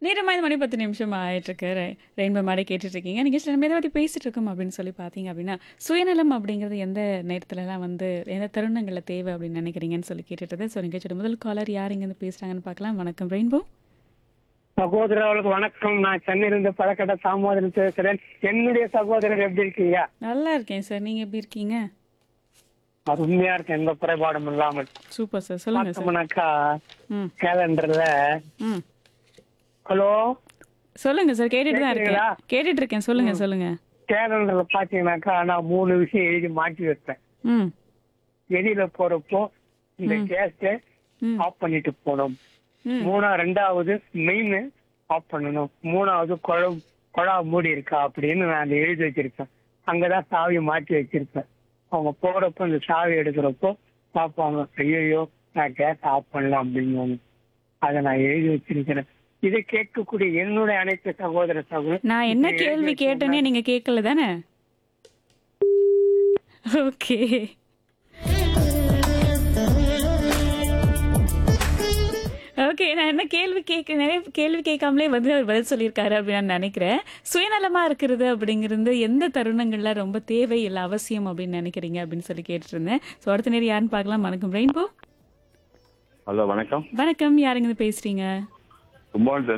நேரமா 5:10 ஆயிட்டிருக்கு. ரெயின்போ மாடை கேட்டுட்ருக்கீங்க. நிகழ்ச்சியில நம்ம எத பத்தி பேசிட்டு இருக்கோம் அப்படின்னு சொல்லி பார்த்தீங்க அப்படின்னா, சுயநலம் அப்படிங்கிறது எந்த நேரத்துலலாம் வந்து எந்த தருணங்கள்ல தேவை அப்படின்னு நினைக்கிறீங்கன்னு சொல்லி கேட்டுட்டு ஸோ நிகழ்ச்சியோட முதல் காலர் யார் இங்கேருந்து பேசுறாங்கன்னு பார்க்கலாம். வணக்கம் ரெயின்போ. சகோதரர்களுக்கு வணக்கம். நான் சென்னையிலிருந்து பழக்கட்ட தாமோதரன் பேசுறேன். என்னுடைய சகோதரர் எப்படி இருக்கீங்க? நல்லா இருக்கேன் சார். நீங்க எப்படி இருக்கீங்க? அருமையா இருக்கு, எந்த குறைபாடும் இல்லாமல். Super sir. சொல்லுங்க சார். பார்த்தோம்னாக்கா ம் கேலண்டர்ல ம் ஹலோ சொல்லுங்க சார். கேட்டுட்டு தான் இருக்கேன். கேக்குறீங்களா? கேட்டுட்டு இருக்கேன். சொல்லுங்க சொல்லுங்க. கேலண்டர்ல பாத்தீங்கன்னாக்கா நான் 3 விஷயம் எழுதி மாட்டி வைப்பேன். ம் வெளியில போறப்போ இந்த கேஸ ம் ஆஃப் பண்ணிட்டு போகணும். ம் 2வது மெயின் ஆஃப் பண்ணணும். 3வது குழா மூடி இருக்கா அப்படின்னு நான் அதை எழுதி வச்சிருப்பேன். அங்கதான் சாவி மாட்டி வச்சிருப்பேன். அவங்க போறப்போ இந்த சாவி எடுக்கிறப்போ பார்ப்பாங்க, ஐயோ நான் கேஸ் ஆஃப் பண்ணலாம் அப்படின்னு. அதை நான் எழுதி வச்சிருக்கிறேன். இதை கேட்கக்கூடிய என்னுடைய அனைத்து சகோதர நான் என்ன கேள்வி கேட்டேனே நீங்க கேட்கல தானே? ஓகே. ஓகே. நான் என்ன நிறைய கேள்வி கேட்காமலே வந்து அவர் பதில் சொல்லியிருக்காரு அப்படின்னு நான் நினைக்கிறேன். சுயநலமா இருக்கிறது அப்படிங்கிறது எந்த தருணங்கள்ல ரொம்ப தேவை இல்லை அவசியம் அப்படின்னு நினைக்கிறீங்க அப்படின்னு சொல்லி கேட்டுட்டு இருந்தேன். ஸோ அடுத்த நேரம் யாருன்னு பார்க்கலாம். வணக்கம் ரெயின்போ. ஹலோ வணக்கம். வணக்கம். யாருங்க பேசுறீங்க? கும்பகோணத்துல